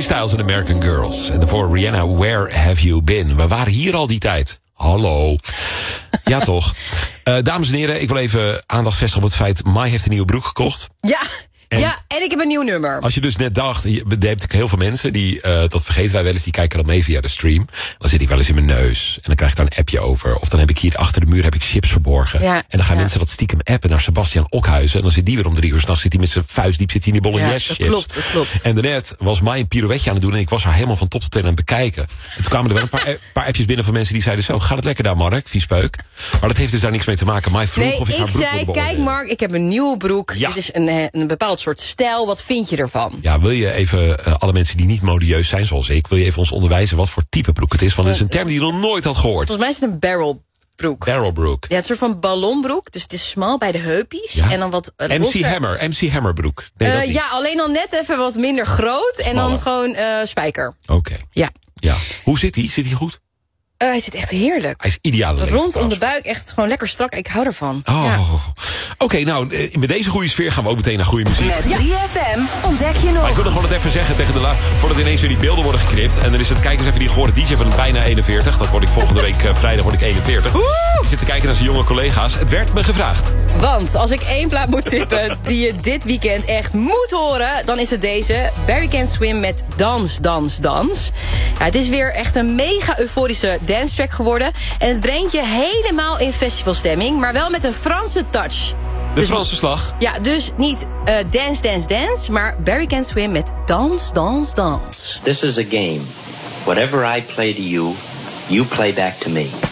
Harry Styles en American Girls. En daarvoor Rihanna, Where Have You Been? We waren hier al die tijd. Hallo. Ja, toch. Dames en heren, ik wil even aandacht vestigen op het feit... Mai heeft een nieuwe broek gekocht. En ik heb een nieuw nummer. Als je dus net dacht, je hebt heel veel mensen die, dat vergeten wij wel eens, die kijken dan mee via de stream. Dan zit ik wel eens in mijn neus en dan krijg ik daar een appje over. Of dan heb ik hier achter de muur chips verborgen. Ja, en dan gaan mensen dat stiekem appen naar Sebastian Okhuizen. En dan zit die weer om 3 uur 's nachts, zit hij met zijn vuist diep zit hij in die bolognese chips. Dat klopt. En daarnet was Mai een pirouetje aan het doen en ik was haar helemaal van top tot teen aan het bekijken. En toen kwamen er wel een paar appjes binnen van mensen die zeiden zo, gaat het lekker daar Mark, viespeuk. Maar dat heeft dus daar niks mee te maken. Mai vroeg of ik haar broek wilde beoordelen. Kijk Mark, ik heb een nieuwe broek. Ja. Dit is een bepaald soort stijl. Wat vind je ervan? Ja, wil je even, alle mensen die niet modieus zijn zoals ik... wil je even ons onderwijzen wat voor type broek het is? Want het is een term die je nog nooit had gehoord. Volgens mij is het een barrelbroek. Barrelbroek. Ja, het is een soort van ballonbroek. Dus het is smal bij de heupjes. Ja. En dan wat MC Hammer broek. Nee, dat niet. ja, alleen dan net even wat minder groot. En Smaller. dan gewoon spijker. Oké. Ja. Hoe zit hij? Zit hij goed? Hij zit echt heerlijk. Hij is ideaal. Rondom de buik echt gewoon lekker strak. Ik hou ervan. Oh. Ja. Oké, nou, met deze goede sfeer gaan we ook meteen naar goede muziek. Met 3FM ontdek je nog. Maar ik wil nog gewoon het even zeggen tegen de voordat ineens weer die beelden worden geknipt. En dan is het, kijk eens even die gehoorde DJ van bijna 41. Dat word ik volgende week vrijdag word ik 41. Ik zit te kijken naar zijn jonge collega's. Het werd me gevraagd. Want als ik één plaat moet tippen die je dit weekend echt moet horen... dan is het deze. Barry Can Swim met Dans, Dans, Dans. Ja, het is weer echt een mega euforische dance track geworden. En het brengt je helemaal in festivalstemming, maar wel met een Franse touch. De Franse slag. Ja, dus niet dance, dance, dance, maar Barry Can Swim met Dans, Dans, Dans. This is a game. Whatever I play to you, you play back to me.